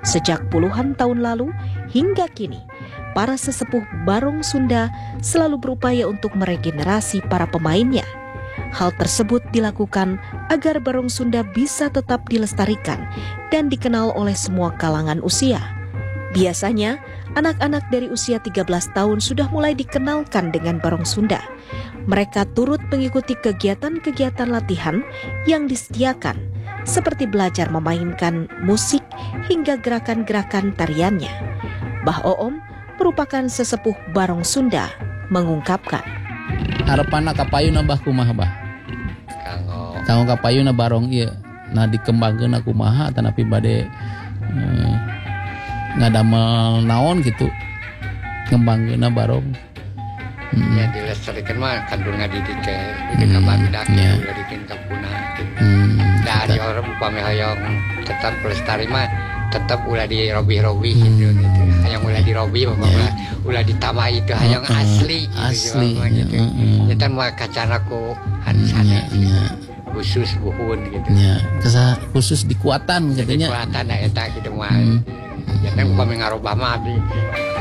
Sejak puluhan tahun lalu hingga kini, para sesepuh Barong Sunda selalu berupaya untuk meregenerasi para pemainnya. Hal tersebut dilakukan agar Barong Sunda bisa tetap dilestarikan dan dikenal oleh semua kalangan usia. Biasanya, anak-anak dari usia 13 tahun sudah mulai dikenalkan dengan Barong Sunda. Mereka turut mengikuti kegiatan-kegiatan latihan yang disediakan, seperti belajar memainkan musik hingga gerakan-gerakan tariannya. Bah Oom merupakan sesepuh Barong Sunda mengungkapkan, harapan kapayun bah kumaha bah kanggo kapayun barong ieu nah dikembangkeun kumaha tanapi bade ngadamel naon gitu ngembangkeun barong. Ya dilestarikan mah kandung ngadidik ke didik ka barudak didikin ka punah gitu. Da ari orang upami hoyong tetap pelestari mah tetap ulah dirobi-robi gitu. Hayang ulah dirobi pokoknya ulah ditamah itu hayang asli gitu. Eta mah kacana ku hansana khusus buhun gitu. Nya khusus dikuatan katanya. Dikuatan eta gitu mah. Jangan upami ngarobah mah abdi